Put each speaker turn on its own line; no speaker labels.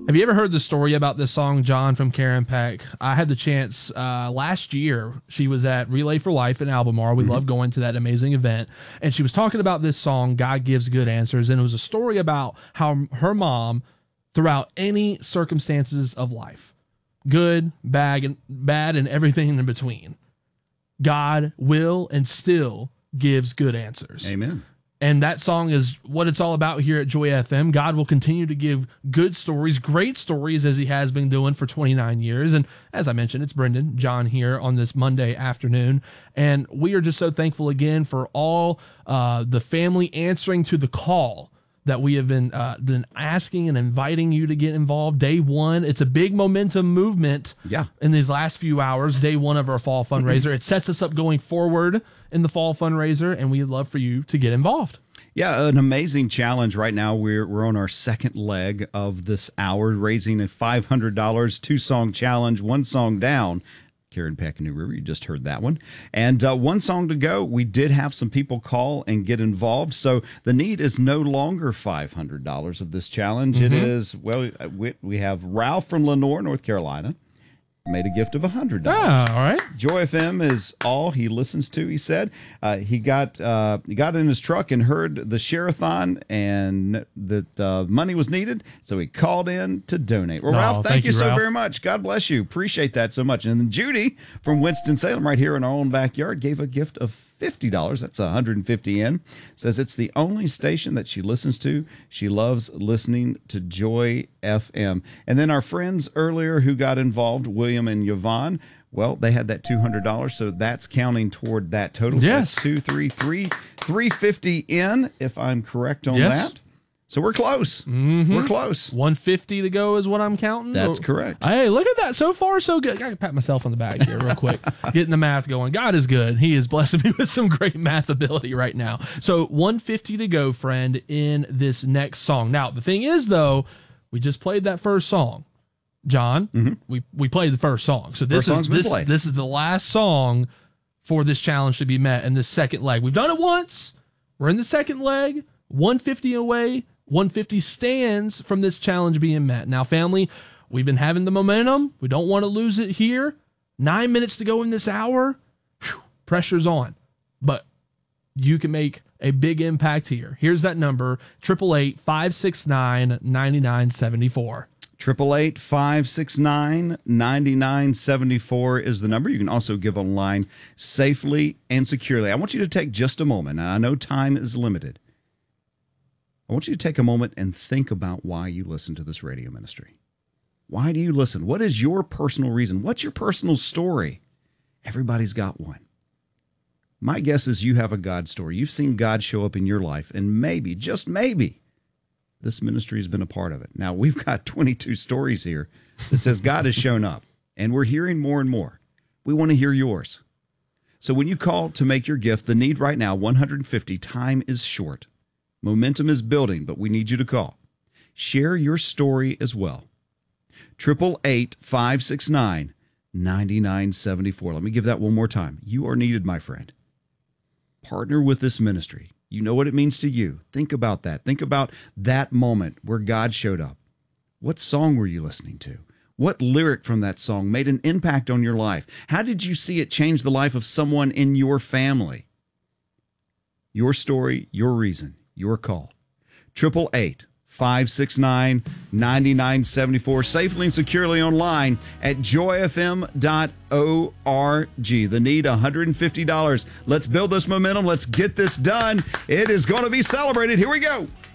Have you ever heard the story about this song, John, from Karen Peck? I had the chance last year. She was at Relay for Life in Albemarle. We love going to that amazing event. And she was talking about this song, God Gives Good Answers. And it was a story about how her mom, throughout any circumstances of life, good, bad, and everything in between, God will and still gives good answers.
Amen.
And that song is what it's all about here at Joy FM. God will continue to give good stories, great stories, as he has been doing for 29 years. And as I mentioned, it's Brendan, John here on this Monday afternoon. And we are just so thankful again for all the family answering to the call that we have been asking and inviting you to get involved. Day one, it's a big momentum movement in these last few hours. Day one of our fall fundraiser. It sets us up going forward in the fall fundraiser, and we'd love for you to get involved.
Yeah, an amazing challenge right now. We're on our second leg of this hour, raising a $500 2-song challenge, one song down. Karen Peck and New River, you just heard that one. And one song to go. We did have some people call and get involved. So the need is no longer $500 of this challenge. It is, well, we have Ralph from Lenore, North Carolina, made a gift of $100.
All right.
Joy FM is all he listens to, he said. He got in his truck and heard the share-a-thon and that money was needed, so he called in to donate. Well, Ralph, thank you so
Ralph.
very much. God bless you. Appreciate that so much. And then Judy from Winston-Salem, right here in our own backyard, gave a gift of $50. That's $150 in. Says it's the only station that she listens to. She loves listening to Joy FM. And then our friends earlier who got involved, William and Yvonne, well, they had that $200, so that's counting toward that total.
Yes.
So that's 350 in, if I'm correct on that. So we're close. We're close.
150 to go is what I'm counting.
That's correct.
Hey, look at that. So far, so good. I gotta pat myself on the back here real quick. Getting the math going. God is good. He is blessing me with some great math ability right now. So 150 to go, friend, in this next song. Now, the thing is, though, we just played that first song. John, we played the first song. So this is the last song for this challenge to be met in this second leg. We've done it once. We're in the second leg. 150 away. 150 stands from this challenge being met. Now, family, we've been having the momentum. We don't want to lose it here. 9 minutes to go in this hour. Whew, pressure's on. But you can make a big impact here. Here's that number, 888-569-9974.
888-569-9974 is the number. You can also give online safely and securely. I want you to take just a moment, and I know time is limited. I want you to take a moment and think about why you listen to this radio ministry. Why do you listen? What is your personal reason? What's your personal story? Everybody's got one. My guess is you have a God story. You've seen God show up in your life, and maybe, just maybe, this ministry has been a part of it. Now, we've got 22 stories here that says God has shown up, and we're hearing more and more. We want to hear yours. So when you call to make your gift, the need right now, 150, time is short. Momentum is building, but we need you to call. Share your story as well. 888-569-9974. Let me give that one more time. You are needed, my friend. Partner with this ministry. You know what it means to you. Think about that. Think about that moment where God showed up. What song were you listening to? What lyric from that song made an impact on your life? How did you see it change the life of someone in your family? Your story, your reason, your call. 888-569-9974. Safely and securely online at joyfm.org. The need, $150. Let's build this momentum. Let's get this done. It is going to be celebrated. Here we go.